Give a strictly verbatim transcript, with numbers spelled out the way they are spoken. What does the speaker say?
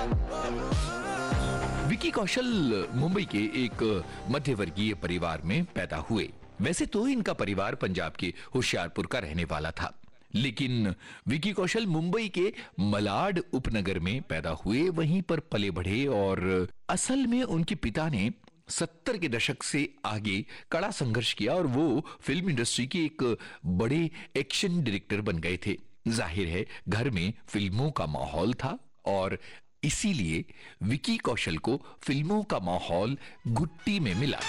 विकी कौशल मुंबई के एक मध्यवर्गीय परिवार में पैदा हुए। वैसे तो इनका परिवार पंजाब के होशियारपुर का रहने वाला था, लेकिन विकी कौशल मुंबई के मलाड उपनगर में पैदा हुए, वहीं पर पले बढ़े और असल में उनके पिता ने सत्तर के दशक से आगे कड़ा संघर्ष किया और वो फिल्म इंडस्ट्री के एक बड़े एक्शन डायरेक्टर बन गए थे। जाहिर है घर में फिल्मों का माहौल था और इसीलिए विकी कौशल को फिल्मों का माहौल घुट्टी में मिला।